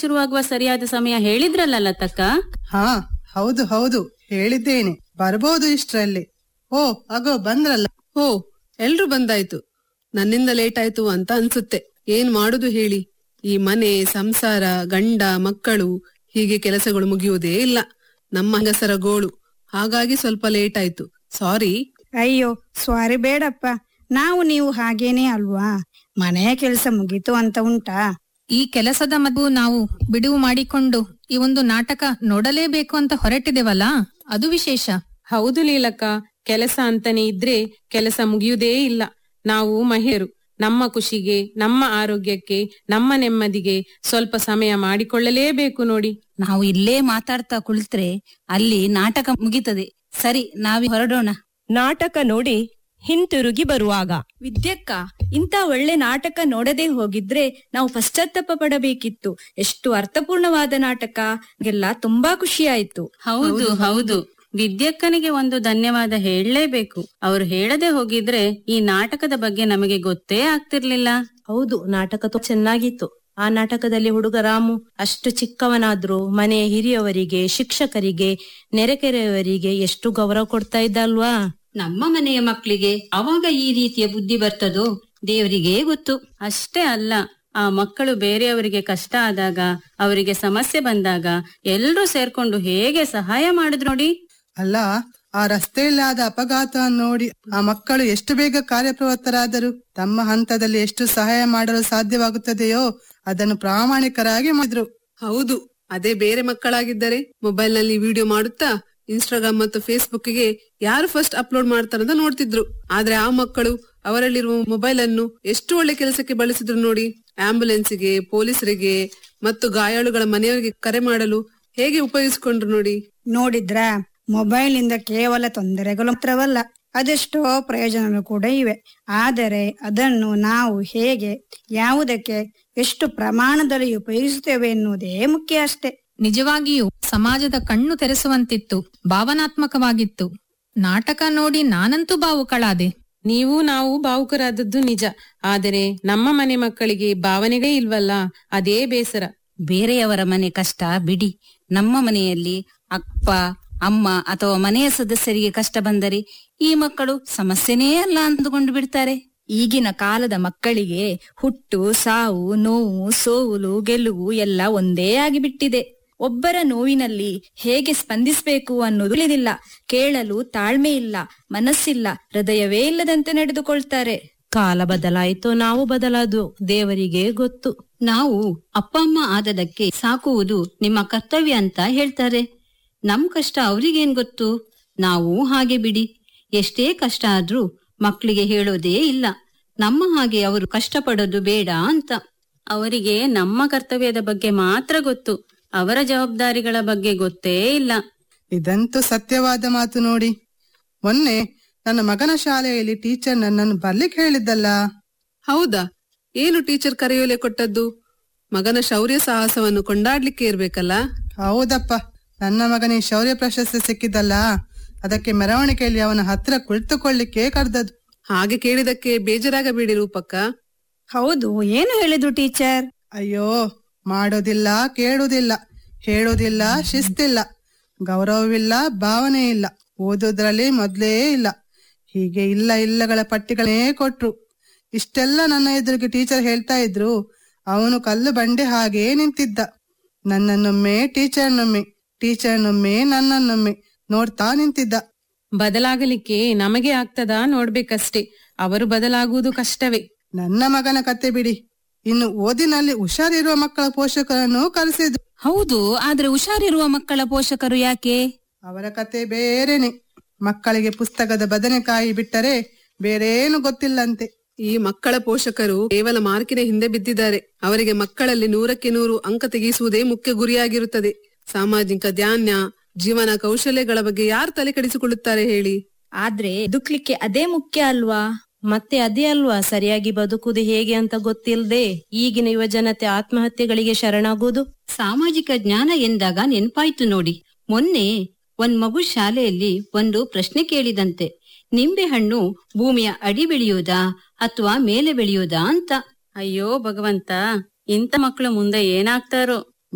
ಶುರುವಾಗುವ ಸರಿಯಾದ ಸಮಯ ಹೇಳಿದ್ರಲ್ಲ ಲತಕ್ಕ? ಹಾ, ಹೌದು ಹೌದು ಹೇಳಿದ್ದೇನೆ. ಬರ್ಬೋದು ಇಷ್ಟ್ರಲ್ಲಿ. ಓ ಅಗೋ ಬಂದ್ರಲ್ಲ. ಓ, ಎಲ್ರು ಬಂದಾಯ್ತು. ನನ್ನಿಂದ ಲೇಟ್ ಆಯ್ತು ಅಂತ ಅನ್ಸುತ್ತೆ. ಏನ್ ಮಾಡುದು ಹೇಳಿ, ಈ ಮನೆ ಸಂಸಾರ, ಗಂಡ ಮಕ್ಕಳು, ಹೀಗೆ ಕೆಲಸಗಳು ಮುಗಿಯುವುದೇ ಇಲ್ಲ. ನಮ್ಮ ಹೆಂಗಸರ ಗೋಳು. ಹಾಗಾಗಿ ಸ್ವಲ್ಪ ಲೇಟ್ ಆಯ್ತು. ಸಾರಿ. ಅಯ್ಯೋ ಸಾರಿ ಬೇಡಪ್ಪ, ನಾವು ನೀವು ಹಾಗೇನೆ ಅಲ್ವಾ. ಮನೆಯ ಕೆಲಸ ಮುಗೀತು ಅಂತ ಉಂಟಾ? ಈ ಕೆಲಸದ ಮಧ್ಯೆ ನಾವು ಬಿಡುವು ಮಾಡಿಕೊಂಡು ಈ ಒಂದು ನಾಟಕ ನೋಡಲೇಬೇಕು ಅಂತ ಹೊರಟಿದೆವಲ್ಲ, ಅದು ವಿಶೇಷ. ಹೌದು ಲೀಲಕ್ಕ, ಕೆಲಸ ಅಂತಾನೆ ಇದ್ರೆ ಕೆಲಸ ಮುಗಿಯುವುದೇ ಇಲ್ಲ. ನಾವು ಮಹಿಳೆಯರು ನಮ್ಮ ಖುಷಿಗೆ, ನಮ್ಮ ಆರೋಗ್ಯಕ್ಕೆ, ನಮ್ಮ ನೆಮ್ಮದಿಗೆ ಸ್ವಲ್ಪ ಸಮಯ ಮಾಡಿಕೊಳ್ಳಲೇಬೇಕು ನೋಡಿ. ನಾವು ಇಲ್ಲೇ ಮಾತಾಡ್ತಾ ಕುಳಿತ್ರೆ ಅಲ್ಲಿ ನಾಟಕ ಮುಗಿತದೆ. ಸರಿ, ನಾವಿ ಹೊರಡೋಣ. ನಾಟಕ ನೋಡಿ ಹಿಂತಿರುಗಿ ಬರುವಾಗ, ವಿದ್ಯಕ್ಕ, ಇಂಥ ಒಳ್ಳೆ ನಾಟಕ ನೋಡದೆ ಹೋಗಿದ್ರೆ ನಾವು ಪಶ್ಚಾತ್ತಾಪ ಪಡಬೇಕಿತ್ತು. ಎಷ್ಟು ಅರ್ಥಪೂರ್ಣವಾದ ನಾಟಕ, ಎಲ್ಲ ತುಂಬಾ ಖುಷಿಯಾಯ್ತು. ಹೌದು ಹೌದು, ವಿದ್ಯಕ್ಕನಿಗೆ ಒಂದು ಧನ್ಯವಾದ ಹೇಳಲೇಬೇಕು. ಅವ್ರು ಹೇಳದೆ ಹೋಗಿದ್ರೆ ಈ ನಾಟಕದ ಬಗ್ಗೆ ನಮಗೆ ಗೊತ್ತೇ ಆಗ್ತಿರ್ಲಿಲ್ಲ. ಹೌದು, ನಾಟಕ ಚೆನ್ನಾಗಿತ್ತು. ಆ ನಾಟಕದಲ್ಲಿ ಹುಡುಗ ರಾಮು ಅಷ್ಟು ಚಿಕ್ಕವನಾದ್ರೂ ಮನೆಯ ಹಿರಿಯವರಿಗೆ, ಶಿಕ್ಷಕರಿಗೆ, ನೆರೆಕೆರೆಯವರಿಗೆ ಎಷ್ಟು ಗೌರವ ಕೊಡ್ತಾ ಇದ್ದ ಅಲ್ವಾ. ನಮ್ಮ ಮನೆಯ ಮಕ್ಕಳಿಗೆ ಅವಾಗ ಈ ರೀತಿಯ ಬುದ್ಧಿ ಬರ್ತದೋ ದೇವರಿಗೇ ಗೊತ್ತು. ಅಷ್ಟೇ ಅಲ್ಲ, ಆ ಮಕ್ಕಳು ಬೇರೆಯವರಿಗೆ ಕಷ್ಟ ಆದಾಗ, ಅವರಿಗೆ ಸಮಸ್ಯೆ ಬಂದಾಗ ಎಲ್ರೂ ಸೇರ್ಕೊಂಡು ಹೇಗೆ ಸಹಾಯ ಮಾಡಿದ್ರು ನೋಡಿ. ಅಲ್ಲ, ಆ ರಸ್ತೆಯಲ್ಲಾದ ಅಪಘಾತ ನೋಡಿ ಆ ಮಕ್ಕಳು ಎಷ್ಟು ಬೇಗ ಕಾರ್ಯಪ್ರವೃತ್ತರಾದರು. ತಮ್ಮ ಹಂತದಲ್ಲಿ ಎಷ್ಟು ಸಹಾಯ ಮಾಡಲು ಸಾಧ್ಯವಾಗುತ್ತದೆಯೋ ಅದನ್ನು ಪ್ರಾಮಾಣಿಕರಾಗಿ ಮಾಡಿದ್ರು. ಹೌದು, ಅದೇ ಬೇರೆ ಮಕ್ಕಳಾಗಿದ್ದರೆ ಮೊಬೈಲ್ ನಲ್ಲಿ ವಿಡಿಯೋ ಮಾಡುತ್ತಾ ಇನ್ಸ್ಟಾಗ್ರಾಮ್ ಮತ್ತು ಫೇಸ್ಬುಕ್ ಗೆ ಯಾರು ಫಸ್ಟ್ ಅಪ್ಲೋಡ್ ಮಾಡ್ತಾರಂತ ನೋಡ್ತಿದ್ರು. ಆದ್ರೆ ಆ ಮಕ್ಕಳು ಅವರಲ್ಲಿರುವ ಮೊಬೈಲ್ ಅನ್ನು ಎಷ್ಟು ಒಳ್ಳೆ ಕೆಲಸಕ್ಕೆ ಬಳಸಿದ್ರು ನೋಡಿ. ಆಂಬ್ಯುಲೆನ್ಸ್ಗೆ, ಪೊಲೀಸರಿಗೆ ಮತ್ತು ಗಾಯಾಳುಗಳ ಮನೆಯವರಿಗೆ ಕರೆ ಮಾಡಲು ಹೇಗೆ ಉಪಯೋಗಿಸಿಕೊಂಡ್ರು ನೋಡಿ. ನೋಡಿದ್ರ, ಮೊಬೈಲ್ ಇಂದ ಕೇವಲ ತೊಂದರೆಗಳು ಮಾತ್ರವಲ್ಲ, ಅದೆಷ್ಟೋ ಪ್ರಯೋಜನಗಳು ಕೂಡ ಇವೆ. ಆದರೆ ಅದನ್ನು ನಾವು ಹೇಗೆ, ಯಾವುದಕ್ಕೆ, ಎಷ್ಟು ಪ್ರಮಾಣದಲ್ಲಿ ಉಪಯೋಗಿಸುತ್ತೇವೆ ಎನ್ನುವುದೇ ಮುಖ್ಯ ಅಷ್ಟೇ. ನಿಜವಾಗಿಯೂ ಸಮಾಜದ ಕಣ್ಣು ತೆರೆಸುವಂತಿತ್ತು, ಭಾವನಾತ್ಮಕವಾಗಿತ್ತು. ನಾಟಕ ನೋಡಿ ನಾನಂತೂ ಭಾವುಕಳಾದೆ. ನೀವು ನಾವು ಭಾವುಕರಾದದ್ದು ನಿಜ. ಆದರೆ ನಮ್ಮ ಮನೆ ಮಕ್ಕಳಿಗೆ ಭಾವನೆಗಳೇ ಇಲ್ವಲ್ಲ, ಅದೇ ಬೇಸರ. ಬೇರೆಯವರ ಮನೆ ಕಷ್ಟ ಬಿಡಿ, ನಮ್ಮ ಮನೆಯಲ್ಲಿ ಅಪ್ಪ ಅಮ್ಮ ಅಥವಾ ಮನೆಯ ಸದಸ್ಯರಿಗೆ ಕಷ್ಟ ಬಂದರೆ ಈ ಮಕ್ಕಳು ಸಮಸ್ಯೆನೇ ಅಲ್ಲ ಅಂದುಕೊಂಡು ಬಿಡ್ತಾರೆ. ಈಗಿನ ಕಾಲದ ಮಕ್ಕಳಿಗೆ ಹುಟ್ಟು, ಸಾವು, ನೋವು, ಸೋಲು, ಗೆಲುವು ಎಲ್ಲ ಒಂದೇ ಆಗಿಬಿಟ್ಟಿದೆ. ಒಬ್ಬರ ನೋವಿನಲ್ಲಿ ಹೇಗೆ ಸ್ಪಂದಿಸಬೇಕು ಅನ್ನೋದು ತಿಳಿದಿಲ್ಲ. ಕೇಳಲು ತಾಳ್ಮೆ ಇಲ್ಲ, ಮನಸ್ಸಿಲ್ಲ, ಹೃದಯವೇ ಇಲ್ಲದಂತೆ ನಡೆದುಕೊಳ್ತಾರೆ. ಕಾಲ ಬದಲಾಯಿತು, ನಾವು ಬದಲಾದು ದೇವರಿಗೆ ಗೊತ್ತು. ನಾವು ಅಪ್ಪ ಅಮ್ಮ ಆದದಕ್ಕೆ ಸಾಕುವುದು ನಿಮ್ಮ ಕರ್ತವ್ಯ ಅಂತ ಹೇಳ್ತಾರೆ. ನಮ್ ಕಷ್ಟ ಅವ್ರಿಗೇನ್ ಗೊತ್ತು? ನಾವು ಹಾಗೆ ಬಿಡಿ. ಎಷ್ಟೇ ಕಷ್ಟ ಆದ್ರೂ ಮಕ್ಕಳಿಗೆ ಹೇಳೋದೇ ಇಲ್ಲ, ನಮ್ಮ ಹಾಗೆ ಅವರು ಕಷ್ಟಪಡೋದು ಬೇಡ ಅಂತ. ಅವರಿಗೆ ನಮ್ಮ ಕರ್ತವ್ಯದ ಬಗ್ಗೆ ಮಾತ್ರ ಗೊತ್ತು, ಅವರ ಜವಾಬ್ದಾರಿಗಳ ಬಗ್ಗೆ ಗೊತ್ತೇ ಇಲ್ಲ. ಇದಂತೂ ಸತ್ಯವಾದ ಮಾತು ನೋಡಿ. ಮೊನ್ನೆ ನನ್ನ ಮಗನ ಶಾಲೆಯಲ್ಲಿ ಟೀಚರ್ ನನ್ನನ್ನು ಬರ್ಲಿಕ್ಕೆ ಹೇಳಿದ್ದಲ್ಲ. ಹೌದಾ? ಏನು ಟೀಚರ್ ಕರೆಯೋಲೆ ಕೊಟ್ಟದ್ದು? ಮಗನ ಶೌರ್ಯ ಸಾಹಸವನ್ನು ಕೊಂಡಾಡ್ಲಿಕ್ಕೆ ಇರ್ಬೇಕಲ್ಲ. ಹೌದಪ್ಪ, ನನ್ನ ಮಗನಿಗೆ ಶೌರ್ಯ ಪ್ರಶಸ್ತಿ ಸಿಕ್ಕಿದ್ದಲ್ಲ, ಅದಕ್ಕೆ ಮೆರವಣಿಗೆಯಲ್ಲಿ ಅವನ ಹತ್ರ ಕುಳಿತುಕೊಳ್ಳಿಕ್ಕೆ ಕರೆದದ್ದು. ಹಾಗೆ ಕೇಳಿದಕ್ಕೆ ಬೇಜಾರಾಗಬೇಡಿ ರೂಪಕ್ಕ. ಹೌದು, ಏನು ಹೇಳಿದ್ರು ಟೀಚರ್? ಅಯ್ಯೋ, ಮಾಡೋದಿಲ್ಲ, ಕೇಳುವುದಿಲ್ಲ, ಹೇಳುವುದಿಲ್ಲ, ಶಿಸ್ತಿಲ್ಲ, ಗೌರವವಿಲ್ಲ, ಭಾವನೆ ಇಲ್ಲ, ಓದೋದ್ರಲ್ಲಿ ಮೊದ್ಲೇ ಇಲ್ಲ, ಹೀಗೆ ಇಲ್ಲ ಇಲ್ಲಗಳ ಪಟ್ಟಿಗಳೇ ಕೊಟ್ರು. ಇಷ್ಟೆಲ್ಲ ನನ್ನ ಎದುರಿಗೆ ಟೀಚರ್ ಹೇಳ್ತಾ ಇದ್ರು. ಅವನು ಕಲ್ಲು ಬಂಡೆ ಹಾಗೇ ನಿಂತಿದ್ದ. ನನ್ನನ್ನೊಮ್ಮೆ ಟೀಚರ್ನೊಮ್ಮೆ, ಟೀಚರ್ನೊಮ್ಮೆ ನನ್ನನ್ನೊಮ್ಮೆ ನೋಡ್ತಾ ನಿಂತಿದ್ದ. ಬದಲಾಗಲಿಕ್ಕೆ ನಮಗೆ ಆಗ್ತದಾ ನೋಡ್ಬೇಕಷ್ಟೇ, ಅವರು ಬದಲಾಗುವುದು ಕಷ್ಟವೇ. ನನ್ನ ಮಗನ ಕತೆ ಬಿಡಿ, ಇನ್ನು ಓದಿನಲ್ಲಿ ಹುಷಾರಿರುವ ಮಕ್ಕಳ ಪೋಷಕರನ್ನು ಕರೆಸಿದ್ರು. ಹೌದು, ಆದ್ರೆ ಹುಷಾರಿರುವ ಮಕ್ಕಳ ಪೋಷಕರು ಯಾಕೆ? ಅವರ ಕತೆ ಬೇರೆನೆ. ಮಕ್ಕಳಿಗೆ ಪುಸ್ತಕದ ಬದನೆಕಾಯಿ ಬಿಟ್ಟರೆ ಬೇರೇನು ಗೊತ್ತಿಲ್ಲಂತೆ. ಈ ಮಕ್ಕಳ ಪೋಷಕರು ಕೇವಲ ಮಾರ್ಕಿನ ಹಿಂದೆ ಬಿದ್ದಿದ್ದಾರೆ. ಅವರಿಗೆ ಮಕ್ಕಳಲ್ಲಿ 100ಕ್ಕೆ 100 ಅಂಕ ತೆಗೆಸುವುದೇ ಮುಖ್ಯ ಗುರಿಯಾಗಿರುತ್ತದೆ. ಸಾಮಾಜಿಕ ಜ್ಞಾನ, ಜೀವನ ಕೌಶಲ್ಯಗಳ ಬಗ್ಗೆ ಯಾರು ತಲೆ ಕೆಡಿಸಿಕೊಳ್ಳುತ್ತಾರೆ ಹೇಳಿ? ಆದ್ರೆ ಬದುಕ್ಲಿಕ್ಕೆ ಅದೇ ಮುಖ್ಯ ಅಲ್ವಾ? ಮತ್ತೆ ಅದೇ ಅಲ್ವಾ ಸರಿಯಾಗಿ ಬದುಕುವುದು ಹೇಗೆ ಅಂತ ಗೊತ್ತಿಲ್ಲದೆ ಈಗಿನ ಯುವ ಜನತೆ ಆತ್ಮಹತ್ಯೆಗಳಿಗೆ ಶರಣಾಗುವುದು. ಸಾಮಾಜಿಕ ಜ್ಞಾನ ಎಂದಾಗ ನೆನಪಾಯ್ತು ನೋಡಿ. ಮೊನ್ನೆ ಒಂದ್ ಮಗು ಶಾಲೆಯಲ್ಲಿ ಒಂದು ಪ್ರಶ್ನೆ ಕೇಳಿದಂತೆ, ನಿಂಬೆ ಹಣ್ಣು ಭೂಮಿಯ ಅಡಿ ಬೆಳೆಯೋದಾ ಅಥವಾ ಮೇಲೆ ಬೆಳೆಯೋದಾ ಅಂತ. ಅಯ್ಯೋ ಭಗವಂತ, ಇಂಥ ಮಕ್ಕಳು ಮುಂದೆ ಏನಾಗ್ತಾರೋ.